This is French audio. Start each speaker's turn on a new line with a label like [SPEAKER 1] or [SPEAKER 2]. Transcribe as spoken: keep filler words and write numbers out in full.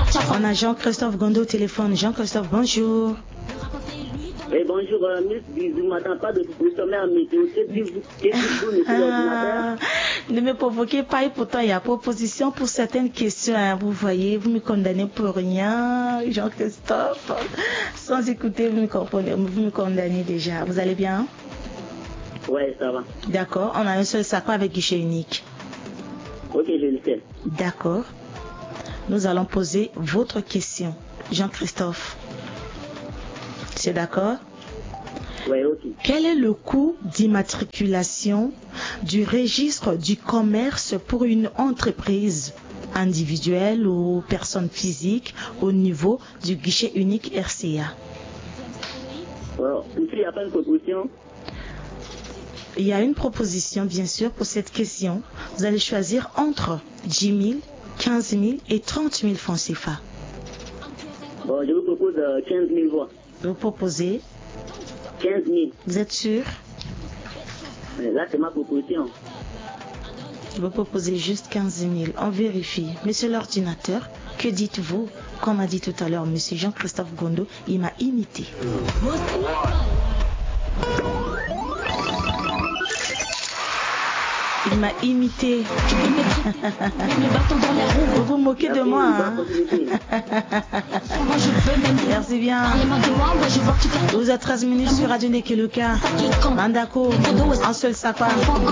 [SPEAKER 1] On a Jean-Christophe Gondo au téléphone. Jean-Christophe, bonjour.
[SPEAKER 2] Eh, bonjour, euh, Miss Bisou, m'attends pas de vous à météo.
[SPEAKER 1] Ah, ne me provoquez pas et pourtant il y a proposition pour certaines questions. Hein. Vous voyez, vous me condamnez pour rien, Jean-Christophe. Sans écouter, vous me comprenez, vous me condamnez déjà. Vous allez bien?
[SPEAKER 2] Ouais, ça va.
[SPEAKER 1] D'accord, on a un seul sac avec guichet unique.
[SPEAKER 2] Ok, je le sais.
[SPEAKER 1] D'accord. Nous allons poser votre question, Jean-Christophe. C'est d'accord?
[SPEAKER 2] Ouais, ok.
[SPEAKER 1] Quel est le coût d'immatriculation du registre du commerce pour une entreprise individuelle ou personne physique au niveau du guichet unique R C A?
[SPEAKER 2] Alors, ici, il n'y a pas une proposition?
[SPEAKER 1] Il y a une proposition, bien sûr, pour cette question. Vous allez choisir entre dix mille, quinze mille et trente mille francs C F A.
[SPEAKER 2] Bon, je vous propose euh, quinze mille voix.
[SPEAKER 1] Vous proposez
[SPEAKER 2] quinze mille.
[SPEAKER 1] Vous êtes sûr?
[SPEAKER 2] Là, c'est ma proposition.
[SPEAKER 1] Vous proposez juste quinze mille. On vérifie. Monsieur l'ordinateur, que dites-vous? Comme a dit tout à l'heure Monsieur Jean-Christophe Gondo, il m'a imité. Il m'a imité. Vous vous moquez de moi, hein? Merci bien. Vous êtes treize minutes sur Radio Nekeluka. Mandako, un seul sapin.